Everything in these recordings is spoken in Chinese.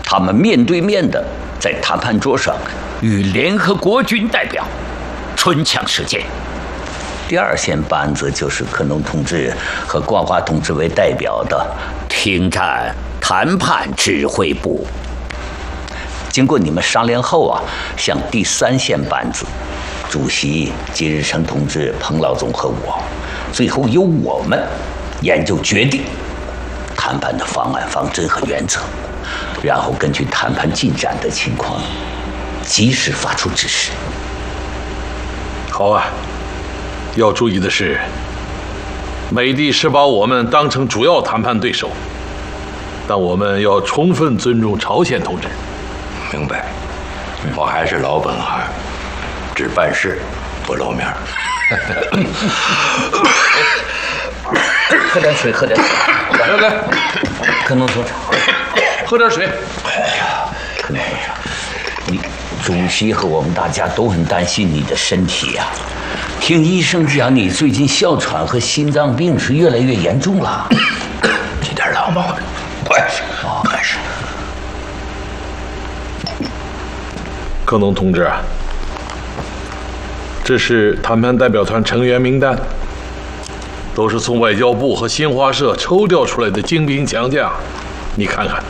他们面对面的在谈判桌上与联合国军代表唇枪舌剑。第二线班子就是克农同志和冠华同志为代表的停战谈判指挥部。经过你们商量后啊，向第三线班子，主席金日成同志、彭老总和我，最后由我们研究决定谈判的方案、方针和原则，然后根据谈判进展的情况，及时发出指示。 好啊，要注意的是，美帝是把我们当成主要谈判对手，但我们要充分尊重朝鲜同志。 明白，我还是老本行，只办事不露面。 喝点水，喝点水。 来， 克农所长， 喝点水。 哎呀，克农所长，你主席和我们大家都很担心你的身体呀。听医生讲，你最近哮喘和心脏病是越来越严重了。 这点老毛病，不碍事，不碍事。 克农同志，这是谈判代表团成员名单，都是从外交部和新华社抽调出来的精兵强将，你看看。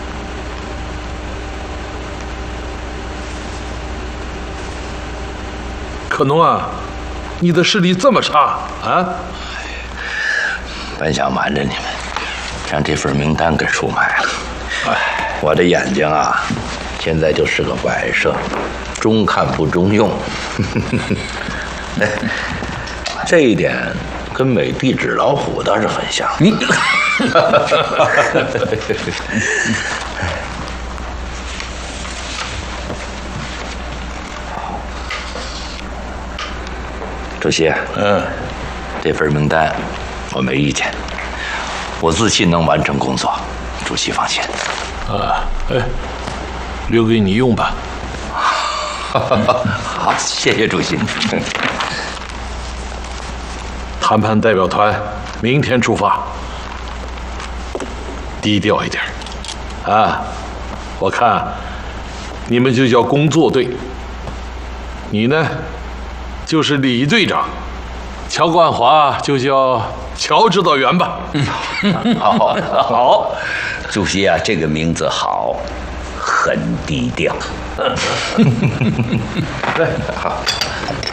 克农啊，你的视力这么差啊？ 本想瞒着你们，将这份名单给出卖了。我的眼睛啊，现在就是个摆设，中看不中用。这一点跟美帝纸老虎倒是很像。 你， 主席，这份名单我没意见，我自信能完成工作，主席放心。 留给你用吧。 好，谢谢主席。 谈判代表团明天出发，低调一点啊！我看你们就叫工作队，你呢就是李队长，乔冠华就叫乔指导员吧。 好，主席啊，这个名字好，很低调。 好。